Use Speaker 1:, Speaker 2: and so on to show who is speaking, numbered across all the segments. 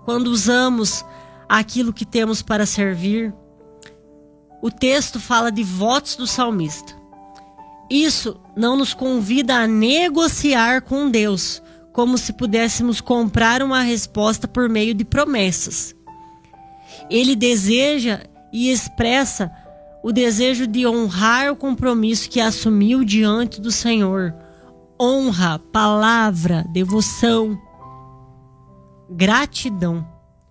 Speaker 1: quando usamos aquilo que temos para servir. O texto fala de votos do salmista. Isso não nos convida a negociar com Deus, como se pudéssemos comprar uma resposta por meio de promessas. Ele deseja e expressa o desejo de honrar o compromisso que assumiu diante do Senhor. Honra, palavra, devoção, gratidão.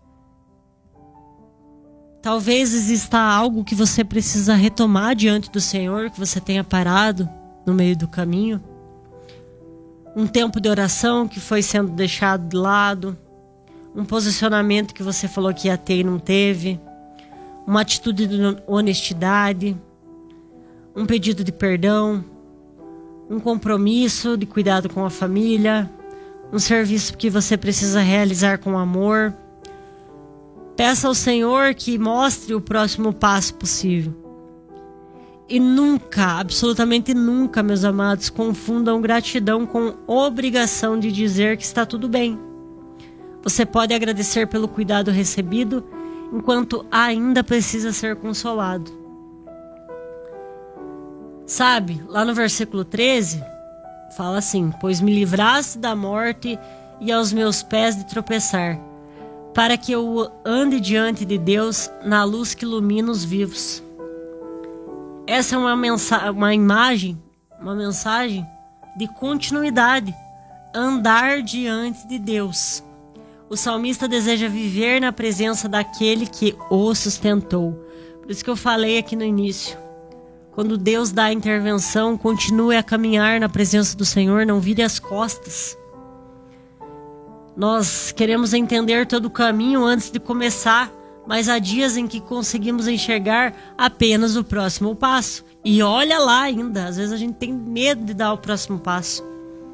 Speaker 1: Talvez exista algo que você precisa retomar diante do Senhor, que você tenha parado no meio do caminho. Um tempo de oração que foi sendo deixado de lado. Um posicionamento que você falou que ia ter e não teve. Uma atitude de honestidade. Um pedido de perdão. Um compromisso de cuidado com a família. Um serviço que você precisa realizar com amor. Peça ao Senhor que mostre o próximo passo possível. E nunca, absolutamente nunca, meus amados, confundam gratidão com obrigação de dizer que está tudo bem. Você pode agradecer pelo cuidado recebido, enquanto ainda precisa ser consolado. Sabe, lá no versículo 13, fala assim: pois me livraste da morte e aos meus pés de tropeçar, para que eu ande diante de Deus na luz que ilumina os vivos. Essa é uma mensagem de continuidade, andar diante de Deus. O salmista deseja viver na presença daquele que o sustentou. Por isso que eu falei aqui no início. Quando Deus dá a intervenção, continue a caminhar na presença do Senhor, não vire as costas. Nós queremos entender todo o caminho antes de começar, mas há dias em que conseguimos enxergar apenas o próximo passo. E olha lá ainda, às vezes a gente tem medo de dar o próximo passo.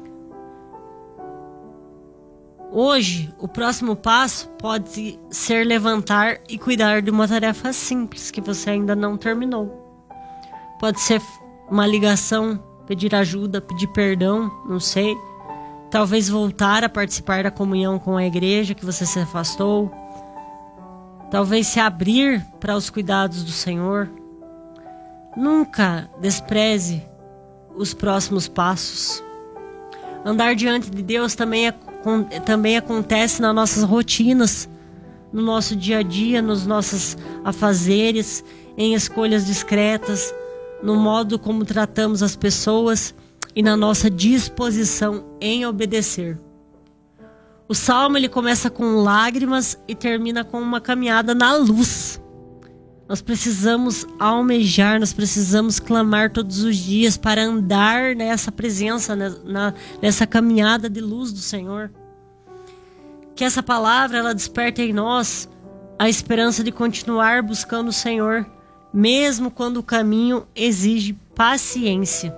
Speaker 1: Hoje, o próximo passo pode ser levantar e cuidar de uma tarefa simples que você ainda não terminou. Pode ser uma ligação, pedir ajuda, pedir perdão, não sei. Talvez voltar a participar da comunhão com a igreja que você se afastou. Talvez se abrir para os cuidados do Senhor. Nunca despreze os próximos passos. Andar diante de Deus também acontece nas nossas rotinas, no nosso dia a dia, nos nossos afazeres, em escolhas discretas, no modo como tratamos as pessoas e na nossa disposição em obedecer. O salmo ele começa com lágrimas e termina com uma caminhada na luz. Nós precisamos almejar, nós precisamos clamar todos os dias para andar nessa presença, nessa caminhada de luz do Senhor. Que essa palavra ela desperte em nós a esperança de continuar buscando o Senhor, mesmo quando o caminho exige paciência.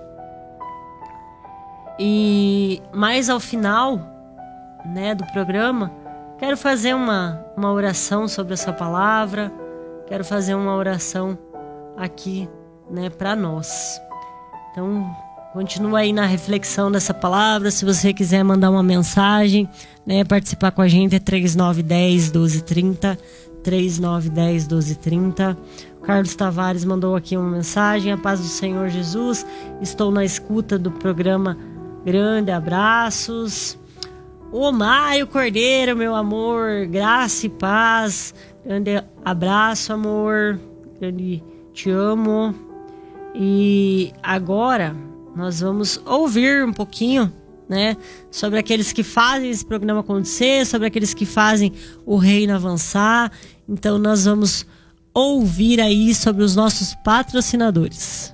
Speaker 1: E mais ao final, do programa, quero fazer uma oração sobre essa palavra. Quero fazer uma oração aqui, para nós. Então, continua aí na reflexão dessa palavra. Se você quiser mandar uma mensagem, participar com a gente, é 3910-1230, 3910-1230. O Carlos Tavares mandou aqui uma mensagem: a paz do Senhor Jesus, estou na escuta do programa, grande abraços. O Maio Cordeiro, meu amor, graça e paz. Grande abraço, amor. Grande te amo. E agora nós vamos ouvir um pouquinho, sobre aqueles que fazem esse programa acontecer, sobre aqueles que fazem o reino avançar. Então nós vamos ouvir aí sobre os nossos patrocinadores.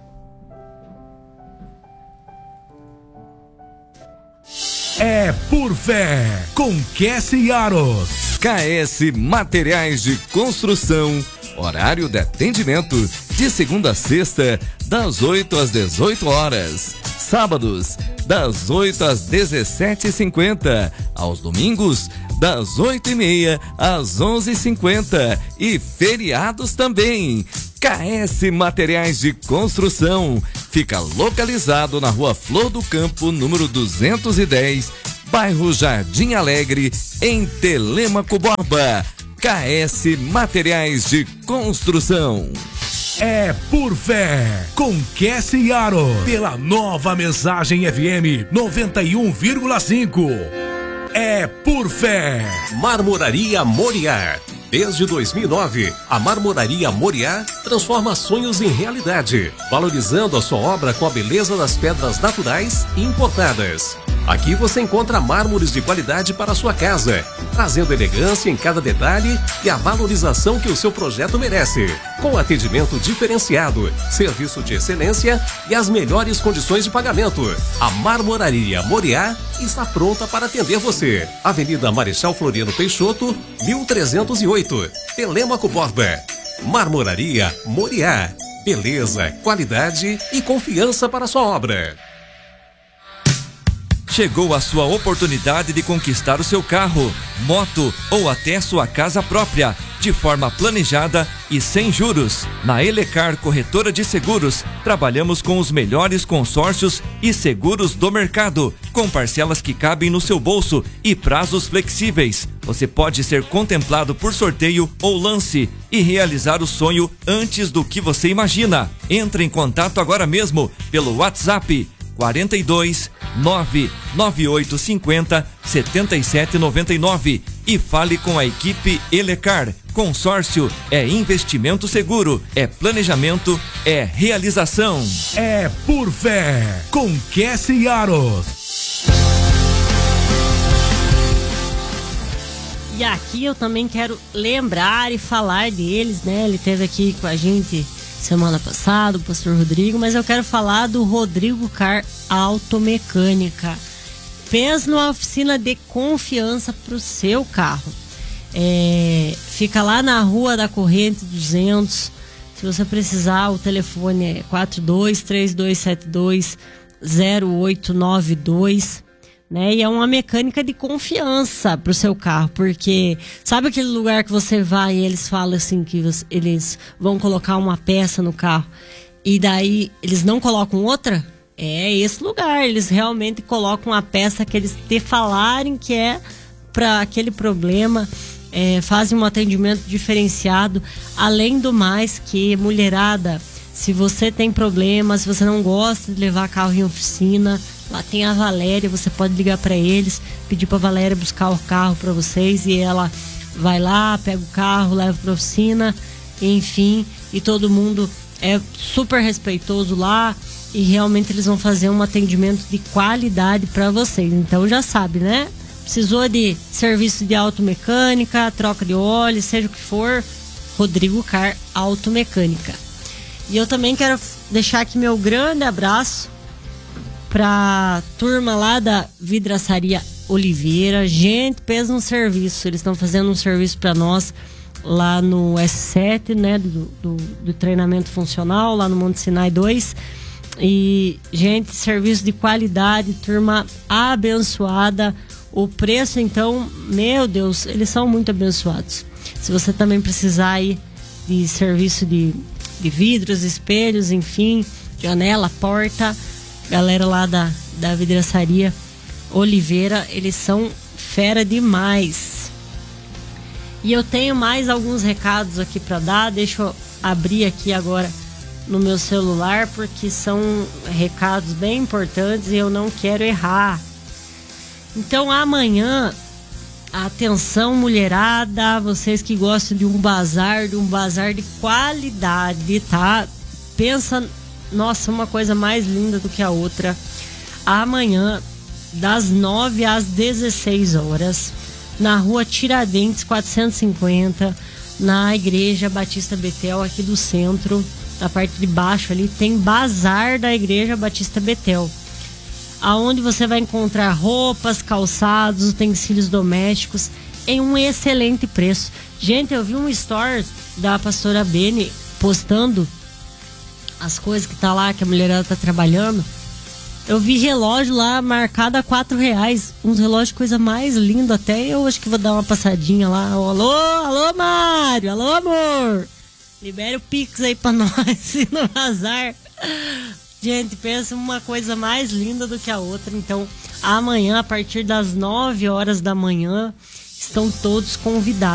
Speaker 2: É por fé, com Cassie Aros.
Speaker 3: KS Materiais de Construção. Horário de atendimento de segunda a sexta, das 8 às 18 horas. Sábados, das 8 às 17h50. Aos domingos, das 8h30 às 11h50. E feriados também. KS Materiais de Construção. Fica localizado na Rua Flor do Campo, número 210, bairro Jardim Alegre, em Telêmaco Borba. KS Materiais de Construção.
Speaker 2: É por fé, com Cassie Aro, pela nova Mensagem FM 91,5. É por fé.
Speaker 4: Marmoraria Moriá. Desde 2009, a Marmoraria Moriá transforma sonhos em realidade, valorizando a sua obra com a beleza das pedras naturais e importadas. Aqui você encontra mármores de qualidade para a sua casa, trazendo elegância em cada detalhe e a valorização que o seu projeto merece. Com atendimento diferenciado, serviço de excelência e as melhores condições de pagamento, a Marmoraria Moriá está pronta para atender você. Avenida Marechal Floriano Peixoto, 1308, Telêmaco Borba. Marmoraria Moriá. Beleza, qualidade e confiança para a sua obra.
Speaker 3: Chegou a sua oportunidade de conquistar o seu carro, moto ou até sua casa própria, de forma planejada e sem juros. Na Elecar Corretora de Seguros, trabalhamos com os melhores consórcios e seguros do mercado, com parcelas que cabem no seu bolso e prazos flexíveis. Você pode ser contemplado por sorteio ou lance e realizar o sonho antes do que você imagina. Entre em contato agora mesmo pelo WhatsApp 42 99850 7799 e fale com a equipe Elecar. Consórcio é investimento seguro, é planejamento, é realização.
Speaker 2: É por fé, com Cassie Aros.
Speaker 1: E aqui eu também quero lembrar e falar deles, né? Ele esteve aqui com a gente semana passada, o pastor Rodrigo, mas eu quero falar do Rodrigo Car Automecânica. Pensa numa oficina de confiança para o seu carro. Fica lá na Rua da Corrente 200. Se você precisar, o telefone é 4232720892, né? E é uma mecânica de confiança pro seu carro, porque sabe aquele lugar que você vai e eles falam assim que eles vão colocar uma peça no carro e daí eles não colocam outra? É esse lugar, eles realmente colocam a peça que eles te falarem que é para aquele problema. Fazem um atendimento diferenciado. Além do mais, que mulherada, se você tem problema, se você não gosta de levar carro em oficina, lá tem a Valéria, você pode ligar para eles, pedir para a Valéria buscar o carro para vocês e ela vai lá, pega o carro, leva para a oficina, enfim, e todo mundo é super respeitoso lá e realmente eles vão fazer um atendimento de qualidade para vocês. Então já sabe, né? Precisou de serviço de automecânica, troca de óleo, seja o que for, Rodrigo Car Automecânica. E eu também quero deixar aqui meu grande abraço pra turma lá da Vidraçaria Oliveira. Gente, pensa no serviço. Eles estão fazendo um serviço para nós lá no S7, né? Do treinamento funcional, lá no Monte Sinai 2. E, gente, serviço de qualidade, turma abençoada. O preço, então, meu Deus, eles são muito abençoados. Se você também precisar aí de serviço de vidros, espelhos, enfim, janela, porta, galera lá da Vidraçaria Oliveira, eles são fera demais. E eu tenho mais alguns recados aqui para dar. Deixa eu abrir aqui agora no meu celular, porque são recados bem importantes e eu não quero errar. Então amanhã, atenção mulherada, vocês que gostam de um bazar de qualidade, tá? Pensa, nossa, uma coisa mais linda do que a outra. Amanhã, das 9 às 16 horas, na Rua Tiradentes 450, na Igreja Batista Betel, aqui do centro, na parte de baixo ali, tem bazar da Igreja Batista Betel, aonde você vai encontrar roupas, calçados, utensílios domésticos em um excelente preço. Gente, eu vi um story da pastora Beni postando as coisas que tá lá, que a mulherada tá trabalhando. Eu vi relógio lá marcado a R$4. Uns relógios, coisa mais linda. Até eu acho que vou dar uma passadinha lá. Alô, Mário, alô, amor. Libere o Pix aí pra nós ir no bazar. Gente, pensa uma coisa mais linda do que a outra. Então, amanhã, a partir das 9 horas da manhã, estão todos convidados.